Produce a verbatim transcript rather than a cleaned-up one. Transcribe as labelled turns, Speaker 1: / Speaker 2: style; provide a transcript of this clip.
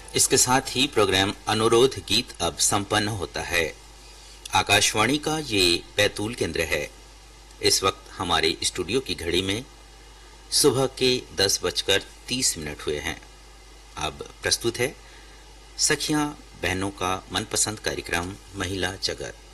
Speaker 1: इसके साथ ही प्रोग्राम अनुरोध गीत अब संपन्न होता है। आकाशवाणी का ये बैतूल केंद्र है। इस वक्त हमारे स्टूडियो की घड़ी में सुबह के दस बजकर तीस मिनट हुए हैं। अब प्रस्तुत है सखियां बहनों का मनपसंद कार्यक्रम महिला जगत।